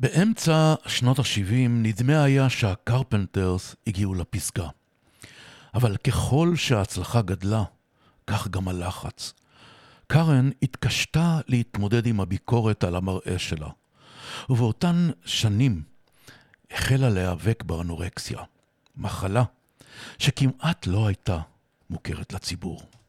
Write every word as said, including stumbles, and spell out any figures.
באמצע שנות ה-שבעים נדמה היה שהקרפנטרס הגיעו לפסגה. אבל ככל שההצלחה גדלה, כך גם הלחץ. קארן התקשתה להתמודד עם הביקורת על המראה שלה, ובאותן שנים החלה להיאבק באנורקסיה, מחלה שכמעט לא הייתה מוכרת לציבור.